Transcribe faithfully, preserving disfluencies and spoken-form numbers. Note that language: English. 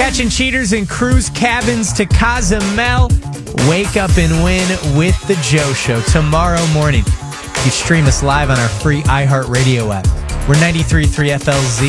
Catching cheaters in cruise cabins to Cozumel. Wake up and win with the Joe Show tomorrow morning. You stream us live on our free iHeartRadio app. We're ninety-three point three F L Z.